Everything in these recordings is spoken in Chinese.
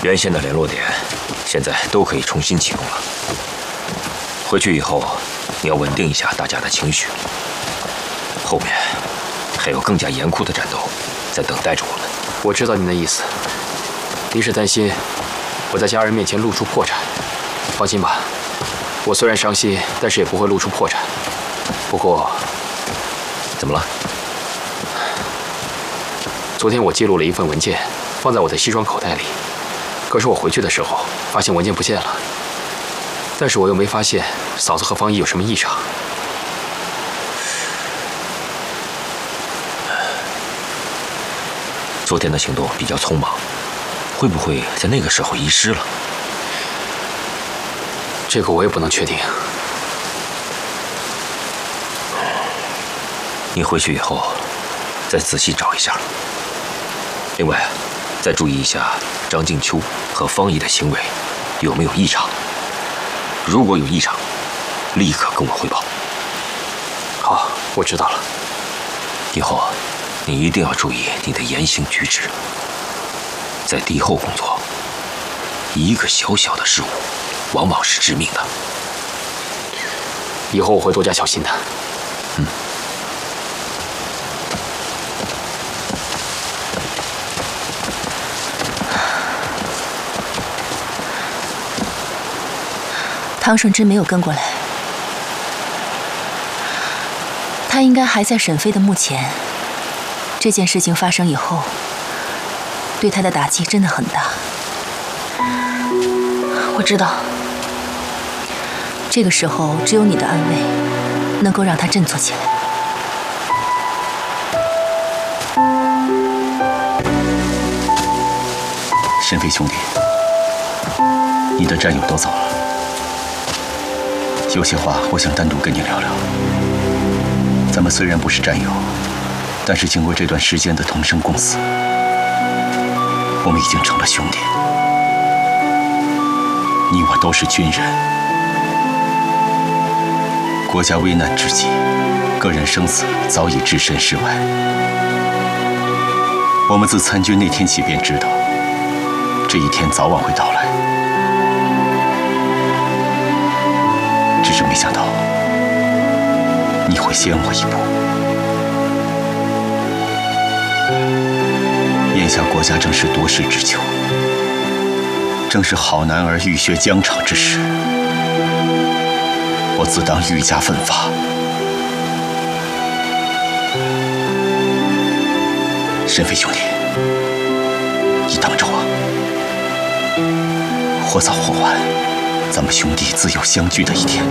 原先的联络点，现在都可以重新启动了。回去以后，你要稳定一下大家的情绪。后面还有更加严酷的战斗在等待着我们。 我知道您的意思，您是担心我在家人面前露出破绽。放心吧，我虽然伤心，但是也不会露出破绽。不过， 怎么了？ 昨天我记录了一份文件，放在我的西装口袋里。可是我回去的时候，发现文件不见了。但是我又没发现嫂子和方姨有什么异常。 昨天的行动比较匆忙，会不会在那个时候遗失了？ 这个我也不能确定。 你回去以后再仔细找一下。另外，再注意一下张静秋和方姨的行为有没有异常。如果有异常，立刻跟我汇报。 好，我知道了。 以后你一定要注意你的言行举止。在敌后工作，一个小小的失误，往往是致命的。 以后我会多加小心的。 汤顺之没有跟过来，他应该还在沈飞的墓前。这件事情发生以后，对他的打击真的很大。我知道，这个时候只有你的安慰能够让他振作起来。 沈飞兄弟，你的战友都走了。有些话我想单独跟你聊聊。咱们虽然不是战友，但是经过这段时间的同生共死，我们已经成了兄弟。你我都是军人，国家危难之际，个人生死早已置身事外。我们自参军那天起便知道，这一天早晚会到来。只是没想到，你会先我一步。眼下国家正是夺势之秋，正是好男儿浴血疆场之时，我自当愈加奋发。沈飞兄弟，你等着我，或早或晚，咱们兄弟自有相聚的一天。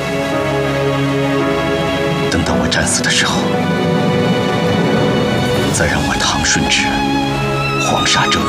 等到我战死的时候，再让我汤顺之黄沙征。